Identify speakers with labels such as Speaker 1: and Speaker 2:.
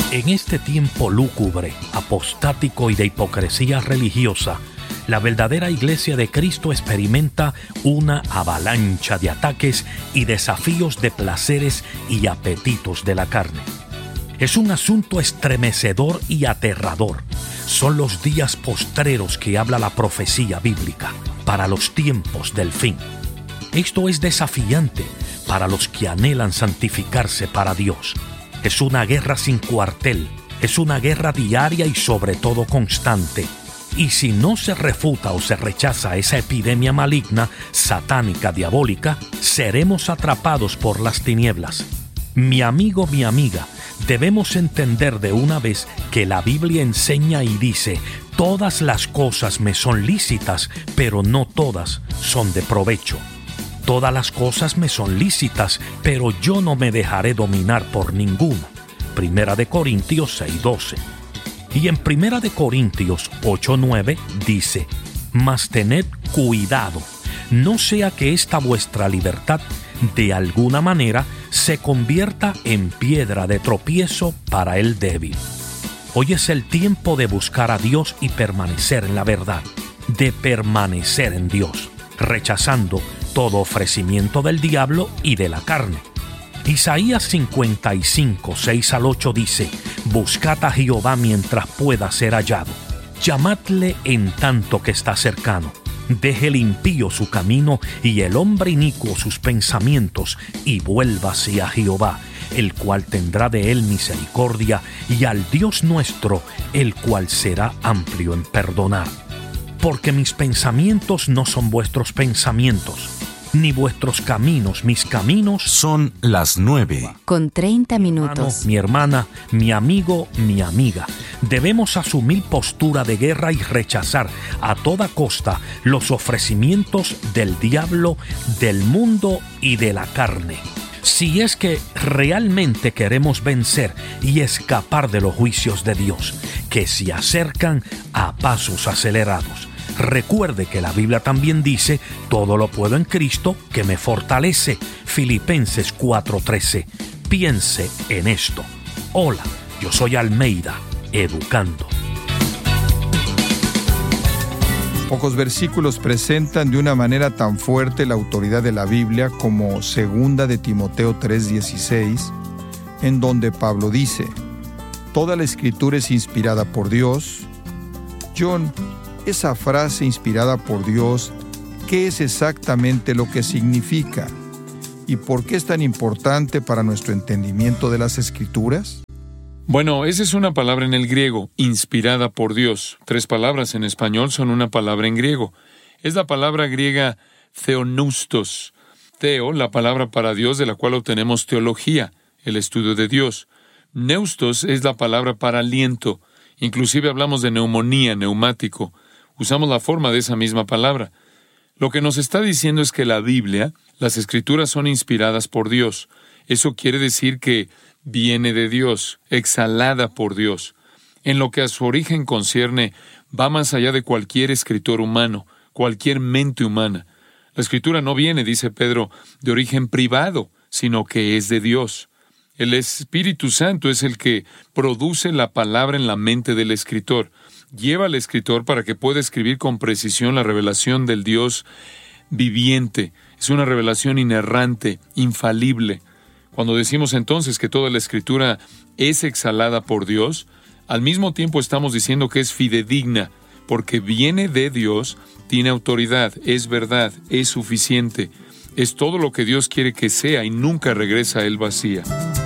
Speaker 1: En este tiempo lúgubre, apostático y de hipocresía religiosa, la verdadera Iglesia de Cristo experimenta una avalancha de ataques y desafíos de placeres y apetitos de la carne. Es un asunto estremecedor y aterrador. Son los días postreros que habla la profecía bíblica para los tiempos del fin. Esto es desafiante para los que anhelan santificarse para Dios. Es una guerra sin cuartel, es una guerra diaria y sobre todo constante. Y si no se refuta o se rechaza esa epidemia maligna, satánica, diabólica, seremos atrapados por las tinieblas. Mi amigo, mi amiga, debemos entender de una vez que la Biblia enseña y dice: todas las cosas me son lícitas, pero no todas son de provecho. Todas las cosas me son lícitas, pero yo no me dejaré dominar por ninguna. Primera de Corintios 6:12. Y en Primera de Corintios 8:9 dice: mas tened cuidado, no sea que esta vuestra libertad de alguna manera se convierta en piedra de tropiezo para el débil. Hoy es el tiempo de buscar a Dios y permanecer en la verdad, de permanecer en Dios, rechazando todo ofrecimiento del diablo y de la carne. Isaías 55, 6 al 8 dice: buscad a Jehová mientras pueda ser hallado, llamadle en tanto que está cercano. Deje el impío su camino y el hombre inicuo sus pensamientos, y vuélvase a Jehová, el cual tendrá de él misericordia, y al Dios nuestro, el cual será amplio en perdonar. Porque mis pensamientos no son vuestros pensamientos, ni vuestros caminos, mis caminos.
Speaker 2: Son las 9:30
Speaker 1: minutos. Mi hermana, mi amigo, mi amiga, debemos asumir postura de guerra y rechazar a toda costa los ofrecimientos del diablo, del mundo y de la carne. Si es que realmente queremos vencer y escapar de los juicios de Dios, que se acercan a pasos acelerados. Recuerde que la Biblia también dice: todo lo puedo en Cristo que me fortalece. Filipenses 4:13. Piense en esto. Hola, yo soy Almeida, educando.
Speaker 3: Pocos versículos presentan de una manera tan fuerte la autoridad de la Biblia como 2 de Timoteo 3:16, en donde Pablo dice: toda la escritura es inspirada por Dios. John, esa frase inspirada por Dios, ¿qué es exactamente lo que significa? ¿Y por qué es tan importante para nuestro entendimiento de las Escrituras?
Speaker 4: Bueno, esa es una palabra en el griego, inspirada por Dios. 3 palabras en español son una palabra en griego. Es la palabra griega theopneustos. Theo, la palabra para Dios de la cual obtenemos teología, el estudio de Dios. Neustos es la palabra para aliento. Inclusive hablamos de neumonía, neumático. Usamos la forma de esa misma palabra. Lo que nos está diciendo es que la Biblia, las Escrituras son inspiradas por Dios. Eso quiere decir que viene de Dios, exhalada por Dios. En lo que a su origen concierne, va más allá de cualquier escritor humano, cualquier mente humana. La Escritura no viene, dice Pedro, de origen privado, sino que es de Dios. El Espíritu Santo es el que produce la palabra en la mente del escritor. Lleva al escritor para que pueda escribir con precisión la revelación del Dios viviente. Es una revelación inerrante, infalible. Cuando decimos entonces que toda la Escritura es exhalada por Dios, al mismo tiempo estamos diciendo que es fidedigna, porque viene de Dios, tiene autoridad, es verdad, es suficiente. Es todo lo que Dios quiere que sea y nunca regresa a él vacía.